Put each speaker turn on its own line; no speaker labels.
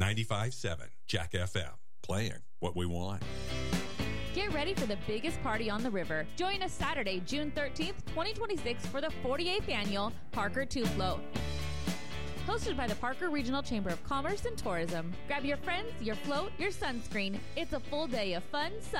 95.7 Jack FM. Playing what we want.
Get ready for the biggest party on the river. Join us Saturday, June 13th, 2026 for the 48th annual Parker 2 Float. Hosted by the Parker Regional Chamber of Commerce and Tourism. Grab your friends, your float, your sunscreen. It's a full day of fun,